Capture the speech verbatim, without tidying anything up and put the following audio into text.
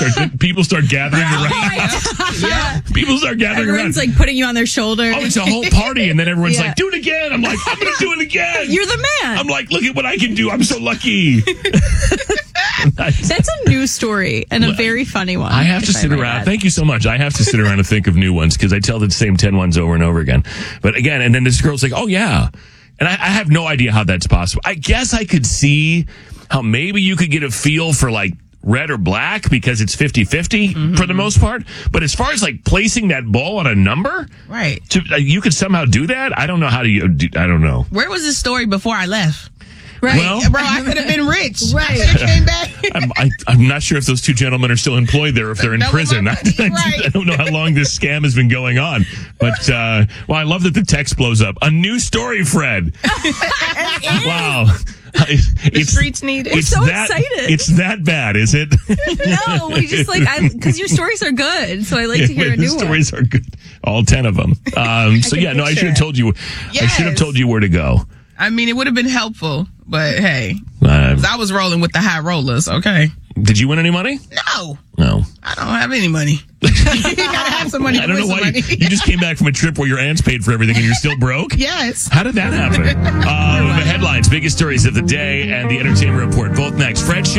start, people start gathering Oh around. my God. Yeah. People start gathering Everyone's around. like putting you on their shoulder. Oh, it's a whole party, and then everyone's Yeah. like, "Do it again." I'm like, "I'm gonna do it again." You're the man. I'm like, "Look at what I can do. I'm so lucky." That's a new story and a very funny one. I have to if sit might around. add. Thank you so much. I have to sit around and think of new ones because I tell the same ten ones over and over again. But again, and then this girl's like, "Oh yeah," and I, I have no idea how that's possible. I guess I could see how maybe you could get a feel for like red or black because it's fifty-fifty mm-hmm. for the most part. But as far as like placing that ball on a number, right? To, uh, you could somehow do that. I don't know how to. You do, I don't know. Where was this story before I left? Right. Well, bro, I could have been rich. Right. I could have came back. I'm, I, I'm not sure if those two gentlemen are still employed there, if they're in No, prison. my- I, I, right. I don't know how long this scam has been going on. But, uh, well, I love that the text blows up. A new story, Fred. Wow. The streets need it. We're It's so that, excited. It's that bad, is it? No, we just like, because your stories are good. So I like to hear Yeah, a new the one. stories are good. All ten of them. Um, so, can yeah, no, I picture should have it. told you. I should have Yes. told you where to go. I mean, it would have been helpful, but hey, Uh, 'cause I was rolling with the high rollers. Okay. did you win any money? No, No. I don't have any money. You gotta have some money. I to don't know win why some you, money. you just came back from a trip where your aunts paid for everything and you're still broke? Yes. How did that happen? Uh, the headlines, biggest stories of the day, and the entertainment report. Both next. Fred Show.